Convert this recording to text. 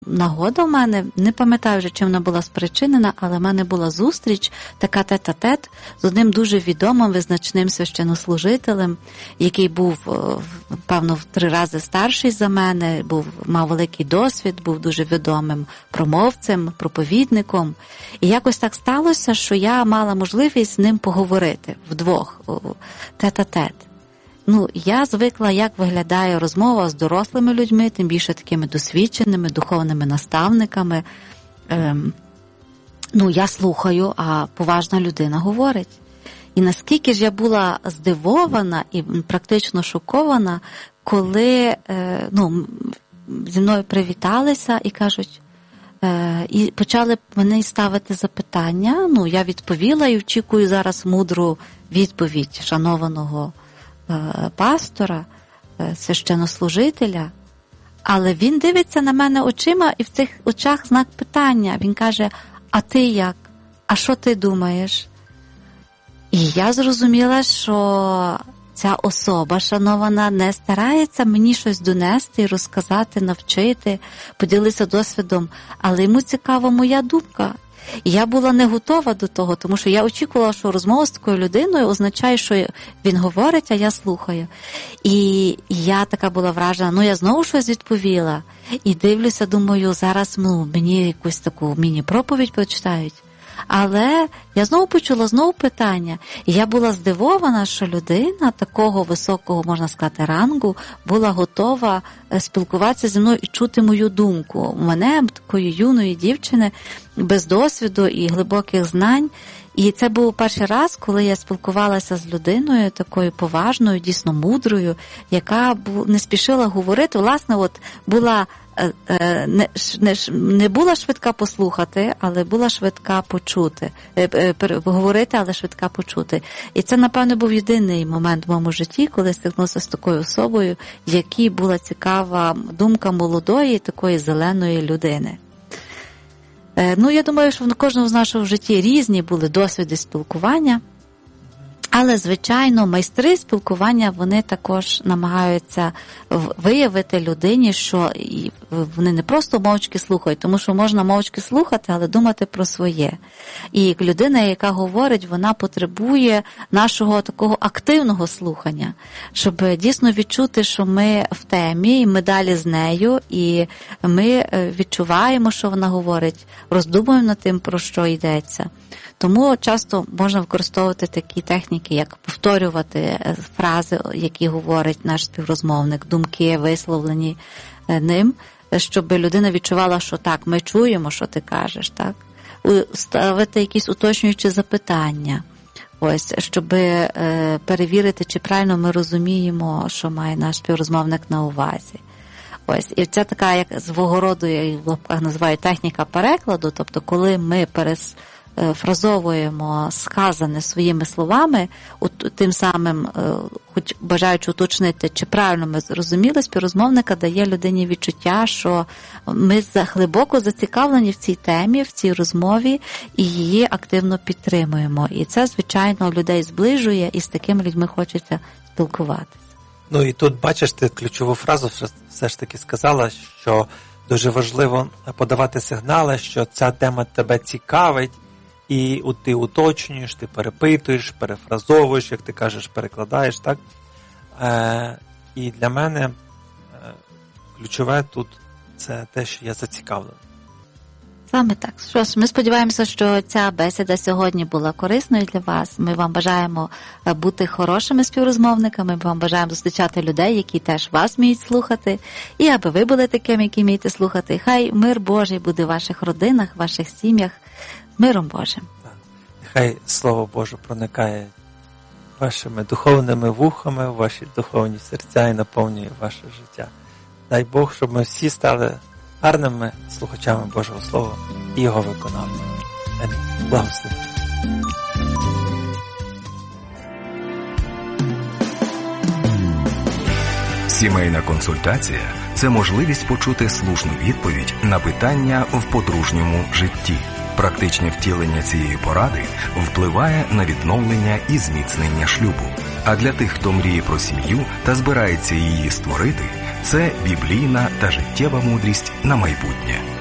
нагода в мене, не пам'ятаю вже, чим вона була спричинена, але в мене була зустріч, така тет-а-тет, з одним дуже відомим, визначним священнослужителем, який був, певно, в 3 рази старший за мене, мав великий досвід, був дуже відомим промовцем, проповідником. І якось так сталося, що я мала можливість з ним поговорити вдвох, тет-а-тет. Я звикла, як виглядає розмова з дорослими людьми, тим більше такими досвідченими, духовними наставниками. Я слухаю, а поважна людина говорить. І наскільки ж я була здивована і практично шокована, коли зі мною привіталися і кажуть, і почали мені ставити запитання. Я відповіла і очікую зараз мудру відповідь шанованого пастора, священнослужителя, але він дивиться на мене очима, і в цих очах знак питання. Він каже, а ти як? А що ти думаєш? І я зрозуміла, що ця особа шанована не старається мені щось донести і розказати, навчити, поділитися досвідом, але йому цікава моя думка. І я була не готова до того, тому що я очікувала, що розмова з такою людиною означає, що він говорить, а я слухаю. І я така була вражена, я знову щось відповіла. І дивлюся, думаю, зараз мені якусь таку міні-проповідь прочитають. Але я знову почула питання. І я була здивована, що людина такого високого, можна сказати, рангу була готова спілкуватися зі мною і чути мою думку. У мене, такої юної дівчини, без досвіду і глибоких знань. І це був перший раз, коли я спілкувалася з людиною такою поважною, дійсно мудрою, яка не спішила говорити. Власне, була не була швидка послухати, але була швидка почути. Говорити, але швидка почути. І це, напевно, був єдиний момент в моєму житті, коли стикнувся з такою особою, якій була цікава думка молодої, такої зеленої людини. Я думаю, що в кожному з нашого житті різні були досвіди спілкування, але, звичайно, майстри спілкування, вони також намагаються виявити людині, що вони не просто мовчки слухають, тому що можна мовчки слухати, але думати про своє. І людина, яка говорить, вона потребує нашого такого активного слухання, щоб дійсно відчути, що ми в темі, і ми далі з нею, і ми відчуваємо, що вона говорить, роздумуємо над тим, про що йдеться. Тому часто можна використовувати такі техніки, як повторювати фрази, які говорить наш співрозмовник, думки, висловлені ним, щоб людина відчувала, що так, ми чуємо, що ти кажеш, так? Ставити якісь уточнюючі запитання, щоб перевірити, чи правильно ми розуміємо, що має наш співрозмовник на увазі. І це така, як свого роду, я в лапках називаю техніка перекладу, тобто коли ми фразовуємо сказане своїми словами, тим самим, хоч бажаючи уточнити, чи правильно ми зрозуміли, співрозмовника дає людині відчуття, що ми глибоко зацікавлені в цій темі, в цій розмові і її активно підтримуємо. І це, звичайно, людей зближує, і з такими людьми хочеться спілкуватися. І тут, бачиш, ти ключову фразу все ж таки сказала, що дуже важливо подавати сигнали, що ця тема тебе цікавить, і ти уточнюєш, ти перепитуєш, перефразовуєш, як ти кажеш, перекладаєш, так? І для мене ключове тут це те, що я зацікавлений. Саме так. Що ж, ми сподіваємося, що ця бесіда сьогодні була корисною для вас. Ми вам бажаємо бути хорошими співрозмовниками, ми вам бажаємо зустрічати людей, які теж вас вміють слухати, і аби ви були такими, які вмієте слухати. Хай мир Божий буде в ваших родинах, в ваших сім'ях. Миром Божим. Нехай Слово Боже проникає вашими духовними вухами, в ваші духовні серця і наповнює ваше життя. Дай Бог, щоб ми всі стали гарними слухачами Божого Слова і його виконавцями. Амінь. Благослови. Сімейна консультація – це можливість почути слушну відповідь на питання в подружньому житті. Практичне втілення цієї поради впливає на відновлення і зміцнення шлюбу. А для тих, хто мріє про сім'ю та збирається її створити, це біблійна та життєва мудрість на майбутнє.